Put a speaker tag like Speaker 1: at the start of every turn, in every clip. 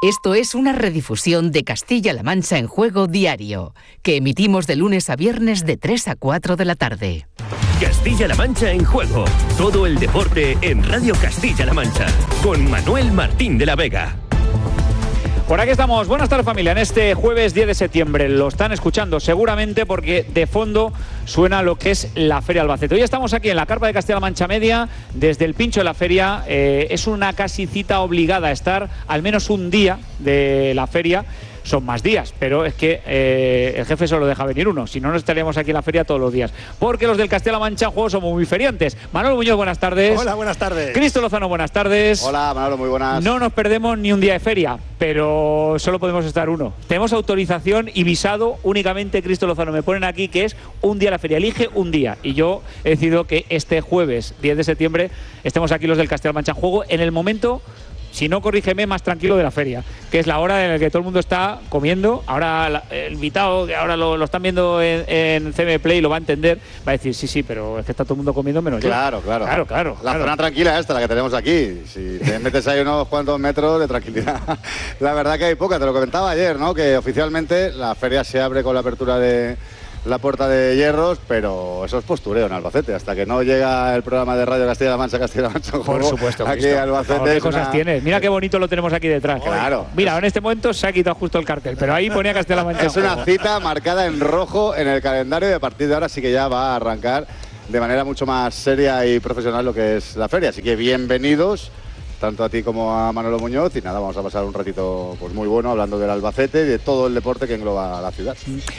Speaker 1: Esto es una redifusión de Castilla-La Mancha en Juego Diario, que emitimos de lunes a viernes de 3 a 4 de la tarde.
Speaker 2: Castilla-La Mancha en Juego. Todo el deporte en Radio Castilla-La Mancha. Con Manuel Martín de la Vega.
Speaker 3: Por aquí estamos. Buenas tardes, familia. En este jueves 10 de septiembre lo están escuchando seguramente porque de fondo suena lo que es la Feria Albacete. Hoy estamos aquí en la carpa de Castilla-La Mancha Media, desde el pincho de la feria. Es una casi cita obligada a estar al menos un día de la feria. Son más días, pero es que el jefe solo deja venir uno. Si no, no estaríamos aquí en la feria todos los días. Porque los del Castilla-La Mancha en Juego somos muy feriantes. Manolo Muñoz, buenas tardes.
Speaker 4: Hola, buenas tardes.
Speaker 3: Cristo Lozano, buenas tardes.
Speaker 5: Hola, Manolo, muy buenas.
Speaker 3: No nos perdemos ni un día de feria, pero solo podemos estar uno. Tenemos autorización y visado únicamente, Cristo Lozano. Me ponen aquí que es un día la feria. Elige un día. Y yo he decidido que este jueves 10 de septiembre estemos aquí los del Castilla-La Mancha en Juego en el momento, si no, corrígeme, más tranquilo de la feria, que es la hora en la que todo el mundo está comiendo. Ahora el invitado, que ahora lo están viendo en CM Play, lo va a entender, va a decir, sí, pero es que está todo el mundo comiendo menos yo.
Speaker 5: Claro. La zona tranquila esta, la que tenemos aquí. Si te metes ahí unos cuantos metros de tranquilidad. La verdad que hay poca, te lo comentaba ayer, ¿no? Que oficialmente la feria se abre con la apertura de la Puerta de Hierros, pero eso es postureo en Albacete. Hasta que no llega el programa de Radio Castilla-La Mancha,
Speaker 3: Por supuesto,
Speaker 5: aquí en Albacete.
Speaker 3: ¿Qué cosas tienes? Mira qué bonito lo tenemos aquí detrás.
Speaker 5: Claro.
Speaker 3: Mira, en este momento se ha quitado justo el cartel, pero ahí ponía Castilla-La Mancha.
Speaker 5: Es una cita marcada en rojo en el calendario y a partir de ahora sí que ya va a arrancar de manera mucho más seria y profesional lo que es la feria. Así que bienvenidos, tanto a ti como a Manolo Muñoz, y nada, vamos a pasar un ratito pues muy bueno hablando del Albacete y de todo el deporte que engloba la ciudad.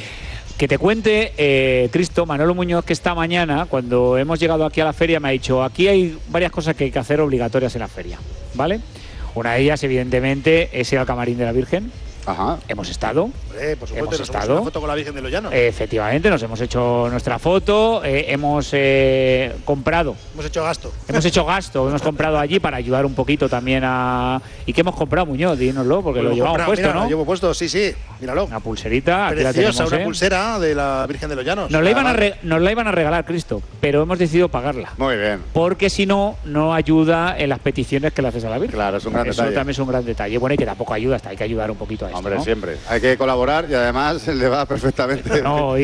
Speaker 3: Que te cuente, Cristo, Manolo Muñoz, que esta mañana, cuando hemos llegado aquí a la feria, me ha dicho, aquí hay varias cosas que hay que hacer obligatorias en la feria, ¿vale? Una de ellas, evidentemente, es ir al Camarín de la Virgen.
Speaker 5: Ajá.
Speaker 3: Hemos estado.
Speaker 4: Por supuesto,
Speaker 3: hemos
Speaker 4: nos
Speaker 3: estado.
Speaker 4: hemos hecho una foto con la Virgen de los Llanos.
Speaker 3: Efectivamente, nos hemos hecho nuestra foto, hemos comprado.
Speaker 4: Hemos hecho gasto.
Speaker 3: Hemos comprado allí para ayudar un poquito también a... ¿Y qué hemos comprado, Muñoz? Dínoslo, porque
Speaker 4: Pues
Speaker 3: lo llevamos puesto,
Speaker 4: mira,
Speaker 3: ¿no?
Speaker 4: Lo llevo puesto, sí, míralo.
Speaker 3: Una pulserita, aquí la
Speaker 4: Preciosa,
Speaker 3: tenemos,
Speaker 4: una pulsera de la Virgen de los Llanos.
Speaker 3: Nos la iban a regalar, Cristo, pero hemos decidido pagarla.
Speaker 5: Muy bien.
Speaker 3: Porque si no, no ayuda en las peticiones que le haces a la Virgen.
Speaker 5: Claro, es un gran detalle.
Speaker 3: Eso también es un gran detalle. Bueno, y que tampoco ayuda, hay que ayudar un poquito a esto,
Speaker 5: Hombre,
Speaker 3: ¿no?
Speaker 5: siempre. Hay que colaborar y además le va perfectamente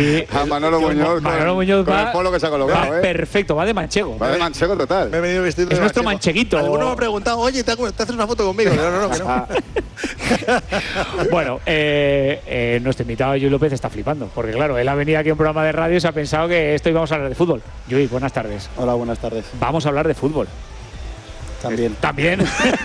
Speaker 5: a Manolo Muñoz.
Speaker 3: Manolo Muñoz
Speaker 5: con
Speaker 3: va,
Speaker 5: el polo que se ha colocado,
Speaker 3: perfecto, va de manchego.
Speaker 5: Va de manchego total.
Speaker 4: Me he venido vestido
Speaker 3: es
Speaker 4: de
Speaker 3: nuestro
Speaker 4: manchego.
Speaker 3: mancheguito.
Speaker 4: Alguno me ha preguntado, oye, ¿te haces una foto conmigo? No, que no.
Speaker 3: Bueno, nuestro invitado Lluís López está flipando, porque claro, él ha venido aquí a un programa de radio y se ha pensado que esto íbamos a hablar de fútbol. Lluís, buenas tardes.
Speaker 6: Hola, buenas tardes.
Speaker 3: Vamos a hablar de fútbol. También.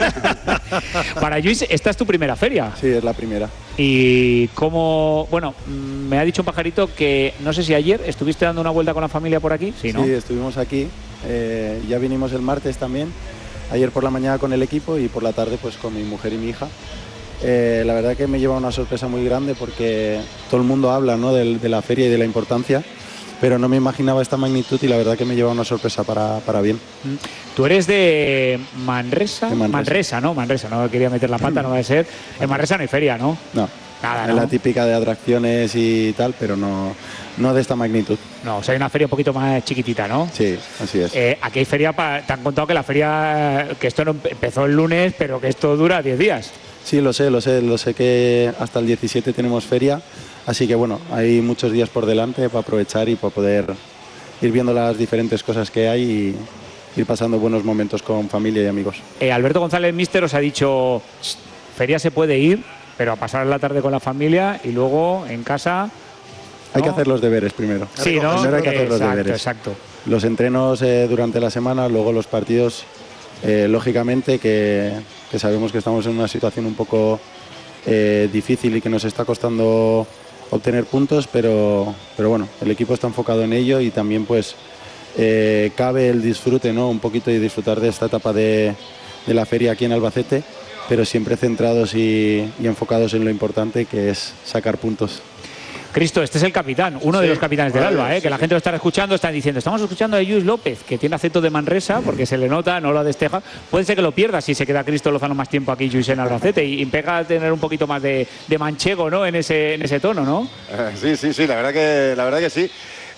Speaker 3: Para Lluís, esta es tu primera feria.
Speaker 6: Sí, es la primera.
Speaker 3: Y como, bueno, me ha dicho un pajarito que no sé si ayer estuviste dando una vuelta con la familia por aquí. Sí, ¿no?
Speaker 6: Sí, estuvimos aquí. Ya vinimos el martes también. Ayer por la mañana con el equipo y por la tarde pues con mi mujer y mi hija. La verdad que me lleva una sorpresa muy grande porque todo el mundo habla, ¿no?, de la feria y de la importancia, pero no me imaginaba esta magnitud y la verdad que me lleva una sorpresa para bien.
Speaker 3: Tú eres de Manresa.
Speaker 6: De Manresa.
Speaker 3: Manresa, no quería meter la pata, no va a ser. En Manresa no hay feria, ¿no?
Speaker 6: No.
Speaker 3: Nada,
Speaker 6: es
Speaker 3: ¿no?
Speaker 6: la típica de atracciones y tal, pero no de esta magnitud.
Speaker 3: No, o sea, hay una feria un poquito más chiquitita, ¿no?
Speaker 6: Sí, así es.
Speaker 3: Aquí hay feria, te han contado que la feria, que esto no empezó el lunes, pero que esto dura 10 días.
Speaker 6: Sí, lo sé que hasta el 17 tenemos feria, así que bueno, hay muchos días por delante para aprovechar y para poder ir viendo las diferentes cosas que hay y ir pasando buenos momentos con familia y amigos.
Speaker 3: Alberto González Míster os ha dicho, feria se puede ir, pero a pasar la tarde con la familia y luego en casa...
Speaker 6: Hay que hacer los deberes primero.
Speaker 3: Sí, ¿no?
Speaker 6: Primero hay que hacer los deberes.
Speaker 3: Exacto.
Speaker 6: Los entrenos durante la semana, luego los partidos, lógicamente que sabemos que estamos en una situación un poco difícil y que nos está costando obtener puntos, pero bueno, el equipo está enfocado en ello y también pues cabe el disfrute, ¿no?, un poquito y disfrutar de esta etapa de la feria aquí en Albacete, pero siempre centrados y enfocados en lo importante que es sacar puntos.
Speaker 3: Cristo, este es el capitán, uno de los capitanes del Alba, que la gente lo está escuchando, están diciendo, estamos escuchando a Lluís López, que tiene acento de Manresa, porque se le nota, no lo desteja. Puede ser que lo pierda si se queda Cristo Lozano más tiempo aquí, Lluís, en Albacete, y pega a tener un poquito más de manchego, ¿no?, en ese tono, ¿no?
Speaker 5: Sí, la verdad que sí.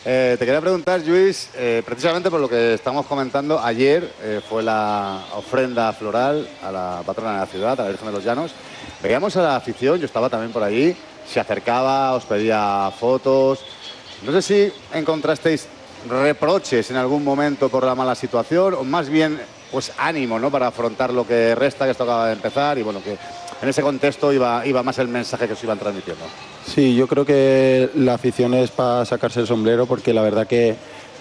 Speaker 5: Te quería preguntar, Lluís, precisamente por lo que estamos comentando, ayer fue la ofrenda floral a la patrona de la ciudad, a la Virgen de los Llanos. Veíamos a la afición, yo estaba también por allí, se acercaba, os pedía fotos. No sé si encontrasteis reproches en algún momento por la mala situación o más bien pues ánimo, ¿no?, para afrontar lo que resta, que esto acaba de empezar y bueno, que en ese contexto iba más el mensaje que os iban transmitiendo.
Speaker 6: Sí, yo creo que la afición es para sacarse el sombrero porque la verdad que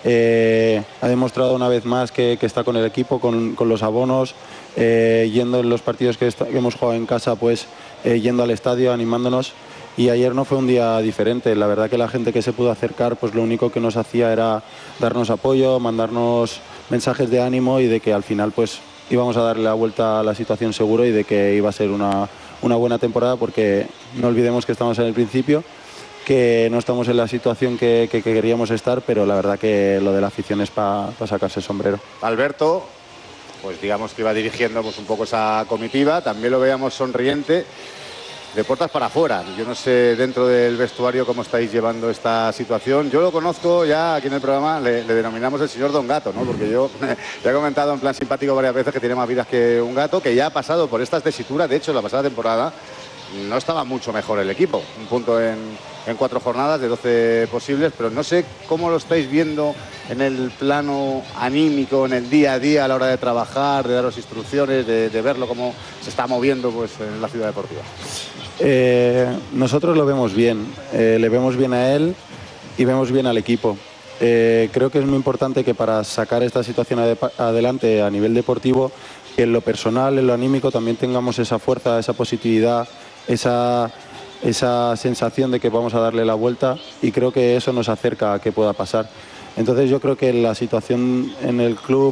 Speaker 6: ha demostrado una vez más que está con el equipo, con los abonos, yendo en los partidos que hemos jugado en casa, pues yendo al estadio, animándonos. Y ayer no fue un día diferente. La verdad que la gente que se pudo acercar, pues lo único que nos hacía era darnos apoyo, mandarnos mensajes de ánimo y de que al final pues íbamos a darle la vuelta a la situación seguro y de que iba a ser una buena temporada, porque no olvidemos que estamos en el principio, que no estamos en la situación que queríamos estar, pero la verdad que lo de la afición es para sacarse el sombrero.
Speaker 5: Alberto, pues digamos que iba dirigiendo pues un poco esa comitiva, también lo veíamos sonriente, de puertas para afuera. Yo no sé dentro del vestuario cómo estáis llevando esta situación. Yo lo conozco ya aquí en el programa, le denominamos el señor Don Gato, ¿no? Porque yo ya he comentado en plan simpático varias veces que tiene más vidas que un gato, que ya ha pasado por estas tesituras. De hecho, la pasada temporada no estaba mucho mejor el equipo. Un punto en 4 jornadas de 12 posibles, pero no sé cómo lo estáis viendo en el plano anímico, en el día a día, a la hora de trabajar, de daros instrucciones, de verlo cómo se está moviendo pues en la ciudad deportiva.
Speaker 6: Nosotros lo vemos bien, le vemos bien a él y vemos bien al equipo. Creo que es muy importante que para sacar esta situación adelante a nivel deportivo, que en lo personal, en lo anímico también tengamos esa fuerza, esa positividad, esa sensación de que vamos a darle la vuelta, y creo que eso nos acerca a que pueda pasar. Entonces yo creo que la situación en el club